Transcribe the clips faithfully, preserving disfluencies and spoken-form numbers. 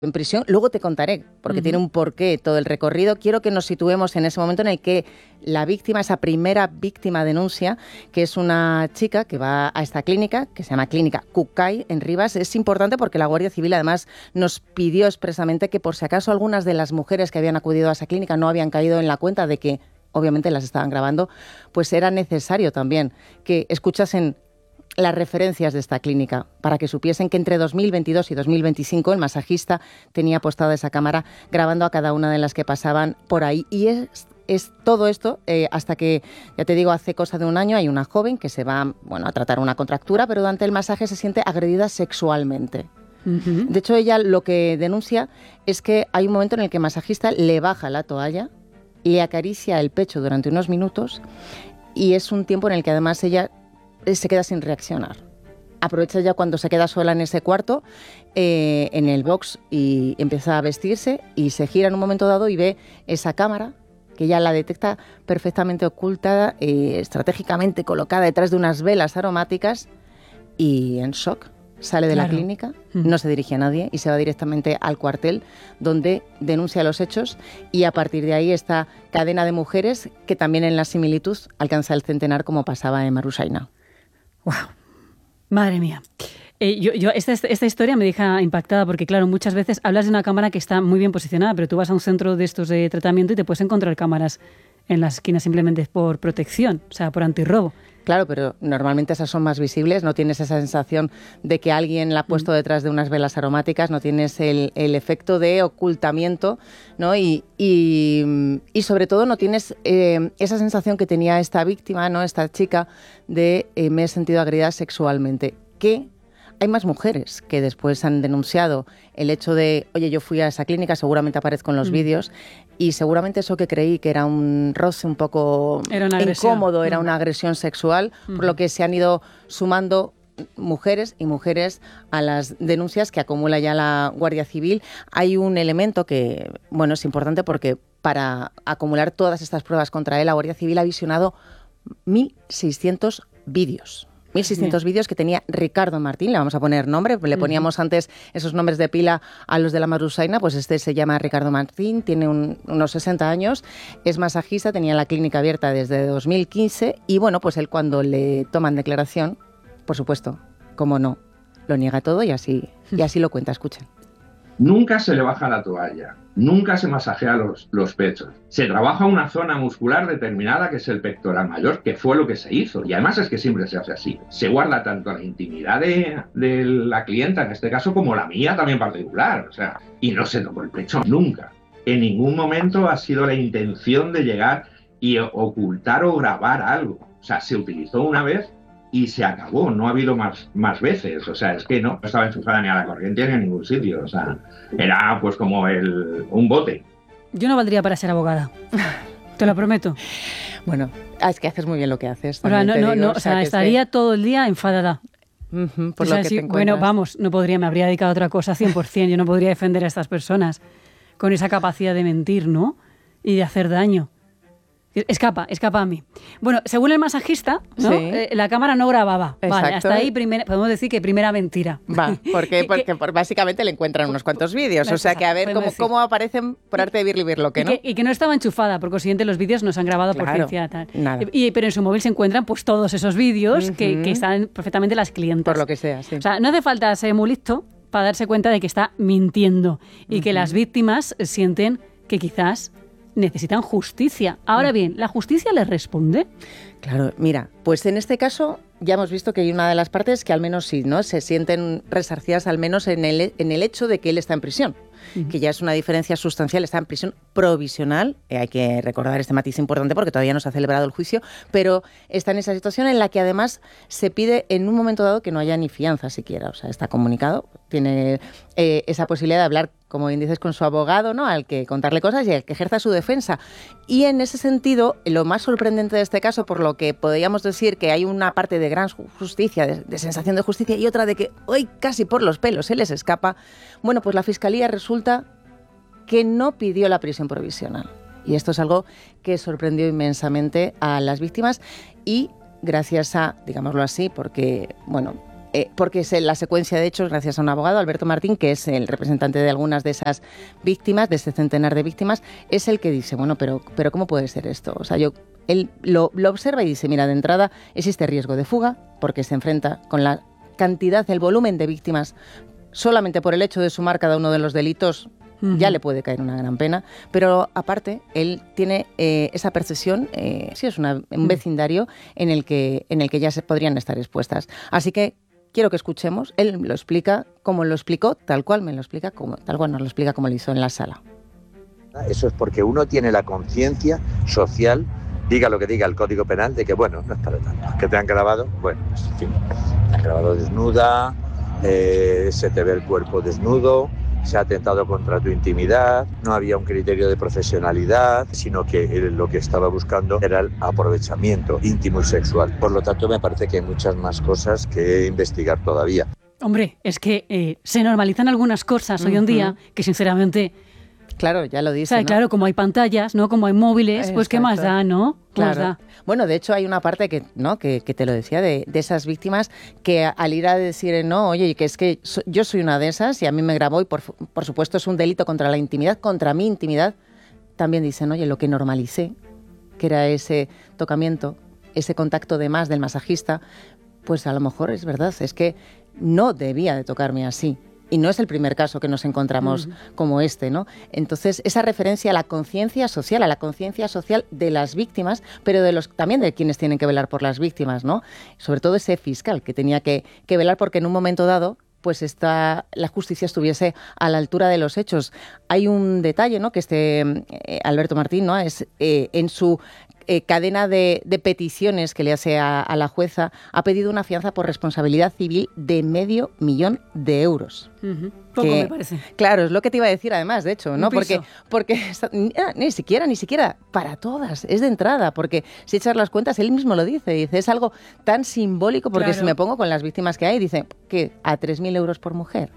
en prisión. Luego te contaré, porque uh-huh. tiene un porqué todo el recorrido. Quiero que nos situemos en ese momento en el que la víctima, esa primera víctima denuncia, que es una chica que va a esta clínica, que se llama Clínica Cucay, en Rivas. Es importante porque la Guardia Civil además nos pidió expresamente que por si acaso algunas de las mujeres que habían acudido a esa clínica no habían caído en la cuenta de que obviamente las estaban grabando, pues era necesario también que escuchasen las referencias de esta clínica para que supiesen que entre dos mil veintidós y dos mil veinticinco el masajista tenía apostada esa cámara grabando a cada una de las que pasaban por ahí. Y es, es todo esto eh, hasta que, ya te digo, hace cosa de un año hay una joven que se va bueno, a tratar una contractura, pero durante el masaje se siente agredida sexualmente. Uh-huh. De hecho, ella lo que denuncia es que hay un momento en el que el masajista le baja la toalla, le acaricia el pecho durante unos minutos y es un tiempo en el que además ella se queda sin reaccionar. Aprovecha ya cuando se queda sola en ese cuarto, eh, en el box, y empieza a vestirse y se gira en un momento dado y ve esa cámara que ya la detecta perfectamente ocultada, eh, estratégicamente colocada detrás de unas velas aromáticas, y en shock sale de claro. la clínica, no se dirige a nadie y se va directamente al cuartel donde denuncia los hechos, y a partir de ahí esta cadena de mujeres que también en la similitud alcanza el centenar como pasaba en Marusaina. ¡Wow! Madre mía. Eh, yo, yo, esta, esta historia me deja impactada porque, claro, muchas veces hablas de una cámara que está muy bien posicionada, pero tú vas a un centro de estos de tratamiento y te puedes encontrar cámaras en las esquinas simplemente por protección, o sea, por antirrobo. Claro, pero normalmente esas son más visibles, no tienes esa sensación de que alguien la ha puesto detrás de unas velas aromáticas, no tienes el, el efecto de ocultamiento, ¿no? Y, y, y sobre todo no tienes eh, esa sensación que tenía esta víctima, ¿no? Esta chica de eh, me he sentido agredida sexualmente, que hay más mujeres que después han denunciado el hecho de, oye, yo fui a esa clínica, seguramente aparezco en los mm. vídeos, y seguramente eso que creí que era un roce un poco era incómodo, mm. era una agresión sexual, mm. por lo que se han ido sumando mujeres y mujeres a las denuncias que acumula ya la Guardia Civil. Hay un elemento que, bueno, es importante porque para acumular todas estas pruebas contra él, la Guardia Civil ha visionado mil seiscientos vídeos. mil seiscientos vídeos que tenía Ricardo Martín, le vamos a poner nombre, le poníamos uh-huh. antes esos nombres de pila a los de la Marusaina, pues este se llama Ricardo Martín, tiene un, unos sesenta años, es masajista, tenía la clínica abierta desde dos mil quince y bueno, pues él cuando le toman declaración, por supuesto, como no, lo niega todo y así, y así lo cuenta, escuchen. Nunca se le baja la toalla, nunca se masajea los, los pechos. Se trabaja una zona muscular determinada que es el pectoral mayor, que fue lo que se hizo. Y además es que siempre se hace así. Se guarda tanto la intimidad de, de la clienta, en este caso, como la mía también particular. O sea, y no se tocó el pecho nunca. En ningún momento ha sido la intención de llegar y ocultar o grabar algo. O sea, se utilizó una vez y se acabó, no ha habido más, más veces, o sea, es que no estaba enchufada ni a la corriente ni a ningún sitio, o sea, era pues como el, un bote. Yo no valdría para ser abogada, te lo prometo. Bueno, es que haces muy bien lo que haces. O sea, no, no, no, o sea, estaría que... todo el día enfadada. Uh-huh, por o sea, lo que sí, te bueno, vamos, no podría, me habría dedicado a otra cosa cien por ciento, yo no podría defender a estas personas con esa capacidad de mentir, ¿no? Y de hacer daño. Escapa, escapa a mí. Bueno, según el masajista, ¿no? Sí. eh, la cámara no grababa. Exacto. Vale, hasta ahí primera, podemos decir que primera mentira. Va, porque, porque, porque básicamente le encuentran unos cuantos vídeos. O sea, que a ver cómo, cómo aparecen por arte de birli lo que no. Y que, y que no estaba enchufada, por consiguiente los vídeos no se han grabado claro, por ciencia tal. Nada. Y, pero en su móvil se encuentran pues todos esos vídeos uh-huh. que, que están perfectamente las clientas. Por lo que sea, sí. O sea, no hace falta ser muy listo para darse cuenta de que está mintiendo y uh-huh. que las víctimas sienten que quizás necesitan justicia. Ahora bien, ¿la justicia les responde? Claro, mira, pues en este caso ya hemos visto que hay una de las partes que al menos sí, ¿no? Se sienten resarcidas al menos en el, en el hecho de que él está en prisión, uh-huh. que ya es una diferencia sustancial, está en prisión provisional, eh, hay que recordar este matiz importante porque todavía no se ha celebrado el juicio, pero está en esa situación en la que además se pide en un momento dado que no haya ni fianza siquiera, o sea, está comunicado, tiene eh, esa posibilidad de hablar, como bien dices, con su abogado, ¿no? Al que contarle cosas y al que ejerza su defensa. Y en ese sentido, lo más sorprendente de este caso, por lo que podríamos decir que hay una parte de gran justicia, de, de sensación de justicia, y otra de que hoy casi por los pelos se les escapa, bueno, pues la Fiscalía resulta que no pidió la prisión provisional. Y esto es algo que sorprendió inmensamente a las víctimas y gracias a, digámoslo así, porque, bueno, Eh, porque es la secuencia de hechos gracias a un abogado, Alberto Martín, que es el representante de algunas de esas víctimas, de ese centenar de víctimas, es el que dice, bueno, pero, pero ¿cómo puede ser esto? O sea, yo, él lo, lo observa y dice, mira, de entrada existe riesgo de fuga, porque se enfrenta con la cantidad, el volumen de víctimas, solamente por el hecho de sumar cada uno de los delitos, uh-huh. ya le puede caer una gran pena, pero aparte, él tiene eh, esa percepción, eh, sí es una, un vecindario en el que, en el que ya se podrían estar expuestas. Así que quiero que escuchemos, él lo explica como lo explicó, tal cual me lo explica, como, tal cual nos lo explica como lo hizo en la sala. Eso es porque uno tiene la conciencia social, diga lo que diga el Código Penal, de que bueno, no es para tanto. Que te han grabado, bueno, pues en fin, te han grabado desnuda, eh, se te ve el cuerpo desnudo, se ha atentado contra tu intimidad, no había un criterio de profesionalidad, sino que él lo que estaba buscando era el aprovechamiento íntimo y sexual. Por lo tanto, me parece que hay muchas más cosas que investigar todavía. Hombre, es que eh, se normalizan algunas cosas uh-huh. hoy en día que sinceramente... Claro, ya lo dice, o sea, ¿no? Claro, como hay pantallas, ¿no? Como hay móviles, Exacto. pues ¿qué más da, no? Claro. Da? Bueno, de hecho hay una parte que, ¿no? que, que te lo decía de, de esas víctimas que al ir a decir, no, oye, que es que so, yo soy una de esas y a mí me grabó y por, por supuesto es un delito contra la intimidad, contra mi intimidad, también dicen, oye, lo que normalicé, que era ese tocamiento, ese contacto de más del masajista, pues a lo mejor es verdad, es que no debía de tocarme así. Y no es el primer caso que nos encontramos uh-huh. como este, ¿no? Entonces, esa referencia a la conciencia social, a la conciencia social de las víctimas, pero de los también de quienes tienen que velar por las víctimas, ¿no? Sobre todo ese fiscal que tenía que, que velar porque en un momento dado pues esta, la justicia estuviese a la altura de los hechos. Hay un detalle, ¿no? Que este eh, Alberto Martín, ¿no? Es eh, en su eh, cadena de, de peticiones que le hace a, a la jueza, ha pedido una fianza por responsabilidad civil de medio millón de euros. Uh-huh. Poco que, me parece. Claro, es lo que te iba a decir además, de hecho, ¿no? Un piso. Porque, porque ni, ni siquiera, ni siquiera para todas, es de entrada, porque si echas las cuentas, él mismo lo dice, dice, es algo tan simbólico, porque Claro. si me pongo con las víctimas que hay, dice, que a tres mil euros por mujer.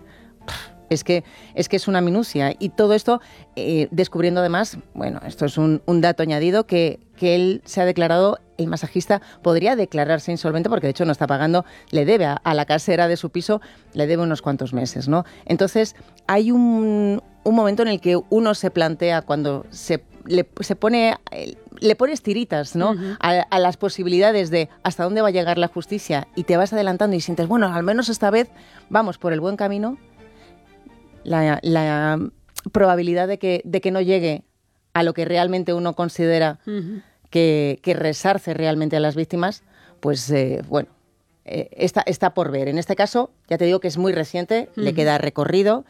Es que, es que es una minucia. Y todo esto, eh, descubriendo además, bueno, esto es un, un dato añadido, que, que él se ha declarado, el masajista podría declararse insolvente porque de hecho no está pagando, le debe a, a la casera de su piso, le debe unos cuantos meses, ¿no? Entonces, hay un, un momento en el que uno se plantea cuando se, le, se pone... le pones tiritas, ¿no? Uh-huh. a, a las posibilidades de hasta dónde va a llegar la justicia y te vas adelantando y sientes, bueno, al menos esta vez vamos por el buen camino. La, la probabilidad de que, de que no llegue a lo que realmente uno considera uh-huh. que, que resarce realmente a las víctimas, pues eh, bueno, eh, está, está por ver. En este caso, ya te digo que es muy reciente, uh-huh. le queda recorrido.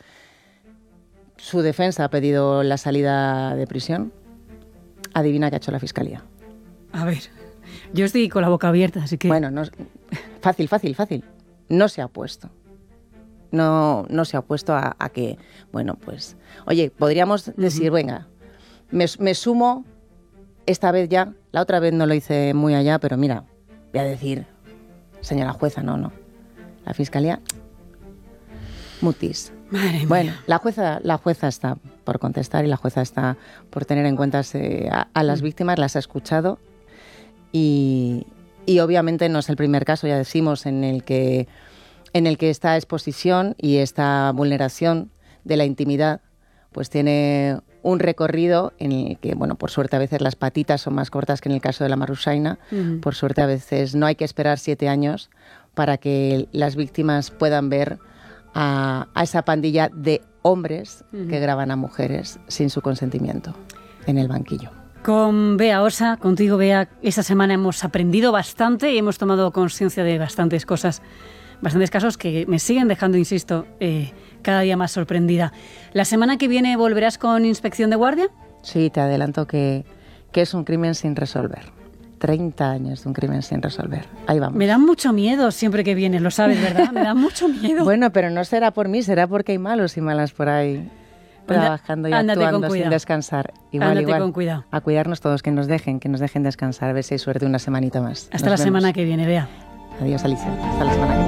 Su defensa ha pedido la salida de prisión. Adivina qué ha hecho la Fiscalía. A ver, yo estoy con la boca abierta, así que... Bueno, no, fácil, fácil, fácil. No se ha opuesto. No, no se ha opuesto a, a que, bueno, pues, oye, podríamos decir, uh-huh. venga, me, me sumo esta vez ya, la otra vez no lo hice muy allá, pero mira, voy a decir, señora jueza, no, no, la Fiscalía, mutis. Madre mía. Bueno, la jueza, la jueza está por contestar y la jueza está por tener en cuenta a, a las víctimas, las ha escuchado y, y obviamente no es el primer caso, ya decimos, en el que... en el que esta exposición y esta vulneración de la intimidad pues tiene un recorrido en el que, bueno, por suerte a veces las patitas son más cortas que en el caso de la Marrusaina, uh-huh. por suerte a veces no hay que esperar siete años para que las víctimas puedan ver a, a esa pandilla de hombres uh-huh. que graban a mujeres sin su consentimiento en el banquillo. Con Bea Osa, contigo Bea, esta semana hemos aprendido bastante y hemos tomado conciencia de bastantes cosas. Bastantes casos que me siguen dejando, insisto, eh, cada día más sorprendida. ¿La semana que viene volverás con inspección de guardia? Sí, te adelanto que, que es un crimen sin resolver. treinta años de un crimen sin resolver. Ahí vamos. Me da mucho miedo siempre que vienes, lo sabes, ¿verdad? Me da mucho miedo. Bueno, pero no será por mí, será porque hay malos y malas por ahí trabajando y Ándate actuando sin descansar. Igual, Ándate igual. con cuidado. A cuidarnos todos, que nos dejen, que nos dejen descansar. A ver si hay suerte una semanita más. Hasta nos la vemos. Semana que viene, Bea. Adiós, Alicia. Hasta la semana que viene.